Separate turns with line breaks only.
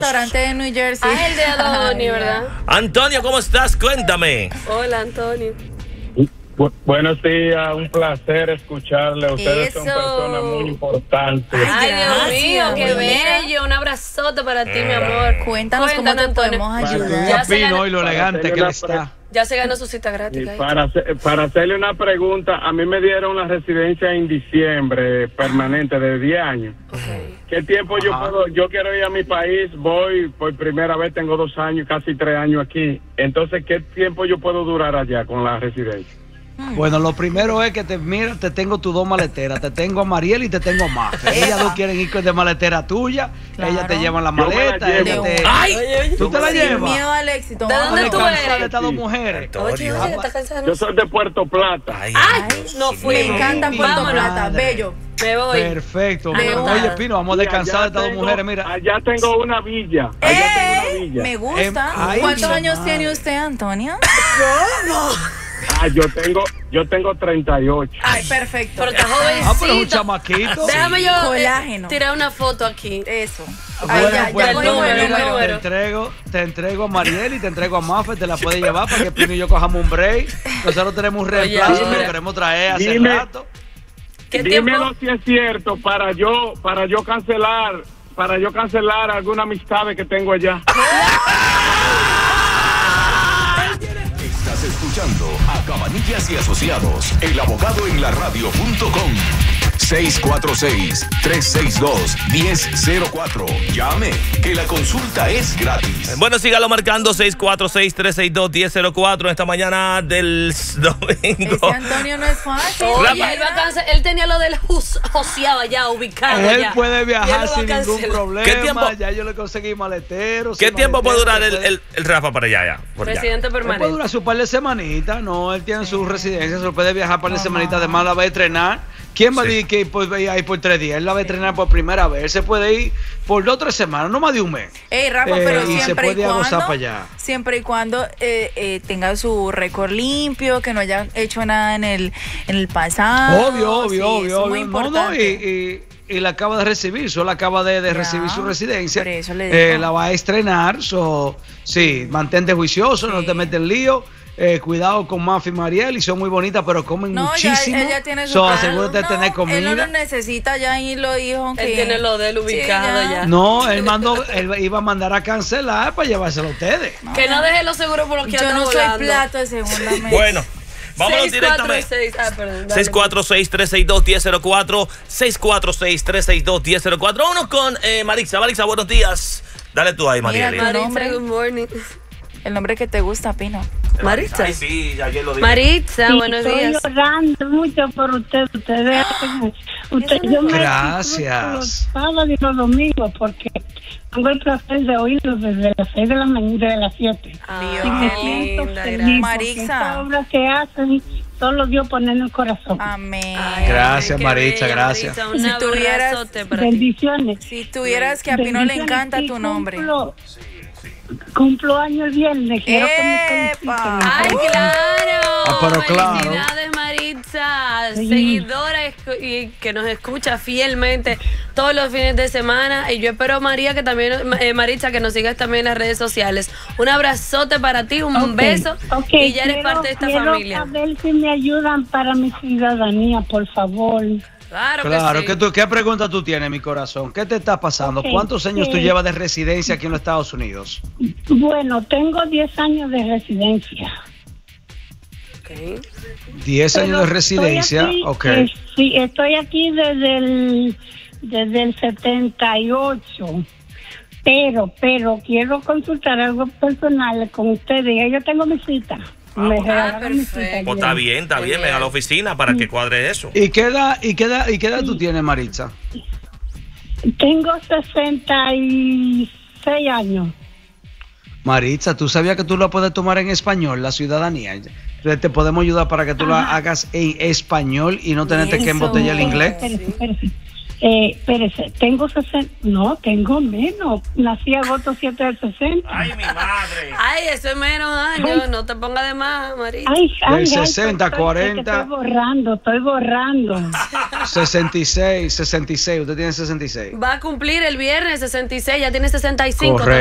Restaurante de New Jersey.
Ah, el de Adoni, ¿verdad?
Antonio, ¿cómo estás? Cuéntame.
Hola, Antonio.
Buenos días, un placer escucharle. Ustedes son
Eso.
personas muy importantes.
Ay, Dios mío, qué
Muy bien.
bello. Un abrazote para ti, mi amor.
Cuéntanos cómo te
Antonio.
podemos
Ya
ayudar.
se
Pino
ganó-
y lo elegante que le está.
Ya se ganó su cita gratis.
Y
ahí.
para hacerle una pregunta, a mí me dieron la residencia en diciembre permanente de 10 años.
Okay.
¿Qué tiempo yo quiero ir a mi país? Voy por primera vez, tengo 2 años, casi 3 años aquí. Entonces, ¿qué tiempo yo puedo durar allá con la residencia?
Bueno, lo primero es que mira, te tengo tus 2 maleteras. Te tengo a Mariel y te tengo a Mafe. Ellas 2 quieren ir de maletera tuya.
Claro.
Ellas te llevan la
Yo me la
maleta.
llevo.
Ellas te...
¡Ay!
¿Tú te la
Sin
llevas?
miedo al éxito.
¿De dónde tú
Cansada
eres?
de estas 2 mujeres.
Oye,
Antonio.
¿estás cansada?
Yo soy de Puerto Plata.
Ay,
Ay,
Dios
no
mío.
fui.
Me encanta Puerto
Vámonos.
Plata, bello.
Me voy.
Perfecto.
Anotada.
Oye, Pino, vamos a
Y
descansar de
allá
estas 2
tengo-
mujeres. Mira,
Allá tengo una villa. Allá tengo una villa.
Me gusta.
Ay,
¿Cuántos
mi
años
madre.
tiene usted, Antonio?
Yo tengo 38.
Ay, perfecto.
Pero está jovencito.
pero es un chamaquito.
Déjame yo
Colágeno.
tirar una foto aquí.
Eso. Ay,
Bueno,
ya
pues,
cogimos el
número.
número.
te entrego a Mariel y te entrego a Mafe, te la puedes llevar para que Pino y yo cojamos un break. Nosotros tenemos un reemplazo que
mira.
lo queremos traer hace
Dime.
rato.
¿Qué tiempo?
Dímelo si es cierto para yo cancelar alguna amistad que tengo allá.
Estás escuchando a Cabanillas y Asociados, el abogado en la radio.com. 646-362-1004. Llame, que la consulta es gratis.
Bueno, sígalo marcando 646-362-1004 esta mañana del domingo.
Ese Antonio no es fácil.
Oye, él tenía lo del joseado ya ubicado.
Él
ya.
puede
Y él
viajar
lo va a
sin ningún
cancelar.
problema.
¿Qué tiempo?
Ya yo le conseguí maleteros.
¿Qué
sin
tiempo puede durar
maletero,
el Rafa para allá? Por allá?
Presidente
Él puede
permanente.
durar su par de semanitas, no, él tiene su residencia, se lo puede viajar par de semanitas, además la va a entrenar. ¿Quién va a decir que pues, va a ir por 3 días? Él la va a entrenar por primera vez, él se puede ir por 2 o 3 semanas, no más de un mes.
Ey, Rafa, pero
y se
siempre y
puede gozar
cuando,
para allá.
siempre y cuando tenga su récord limpio, que no haya hecho nada en el pasado.
Obvio,
Sí,
obvio,
eso es muy
obvio. No,
importante.
y la acaba de recibir, solo acaba de
Ya,
recibir su residencia.
por eso le digo.
La va a estrenar, sí, mantente juicioso, no te metes en lío. Cuidado con Mafi y Mariel, y son muy bonitas, pero comen
No,
muchísimo.
ella tiene su
Asegúrate de tener comida.
Él no lo necesita ya y lo dijo.
Él tiene lo de él ubicado ya.
No, él iba a mandar a cancelar para llevárselo a ustedes.
Que no deje los seguros bloqueados.
Yo no soy
volando.
plato de segunda mesa.
Bueno, vámonos directamente.
646. Ah, perdón. dale.
646-362-1004. 646-362-1004. Vámonos con Marixa. Marixa, buenos días. Dale tú ahí,
Mira,
Mariel.
Maritza,
nombre.
good morning.
El nombre que te gusta, Pino.
Maritza.
Ay, sí, ayer lo dije.
Maritza,
Sí,
buenos días.
Estoy llorando mucho por ustedes. Yo me
Gracias.
los sábados y los domingos porque tengo el placer de oírlos desde las 6 de la mañana, de las 7.
Ay,
Y me
qué
siento
linda,
feliz
gracias.
porque
Marixa.
esta obra que hacen solo Dios pone en el corazón.
Amén.
Ay,
Gracias,
qué
Maritza,
bella,
gracias.
Maritza, un
Si tuvieras-
abrazote para ti.
Bendiciones.
Si tuvieras que a Pino le
Bendiciones,
encanta
y
tu nombre.
Cumplo año el viernes. Quiero que me feliciten.
¡Epa!
¡Ay, claro!
pero claro.
Felicidades, Maritza,
Sí.
seguidora y que nos escucha fielmente todos los fines de semana. Y yo espero, María, que también, Maritza, que nos sigas también en las redes sociales. Un abrazote para ti, un
Ok,
beso.
ok,
Y ya eres parte de esta familia.
Quiero saber si me ayudan para mi ciudadanía, por favor.
Claro,
Claro,
que sí.
¿qué pregunta tú tienes, mi corazón? ¿Qué te está pasando?
Ok,
¿Cuántos años tú
sí.
llevas de residencia aquí en los Estados Unidos?
Bueno, tengo 10 años de residencia.
Ok.
10 años de
Pero
residencia,
estoy aquí,
ok.
Sí, estoy aquí desde el 78. Pero quiero consultar algo personal con ustedes. Ya yo tengo mi cita. Me regalaron mi cita
perfecto.
Pues está bien, ven a la oficina para que cuadre eso.
¿Y qué edad tú tienes, Maritza?
Tengo 66 años.
Maritza, ¿tú sabías que tú lo puedes tomar en español, la ciudadanía? Te podemos ayudar para que tú la hagas en español y no tenerte que embotellar el inglés.
Espérese. Espérese, tengo 60, no, tengo menos. Nací agosto 7 del 60.
Ay, mi madre.
Ay, eso es menos años. No te pongas de más, Marita.
Del 60 a 40.
Estoy borrando.
66. Usted tiene 66.
Va a cumplir el viernes 66, ya tiene 65.
Correcto.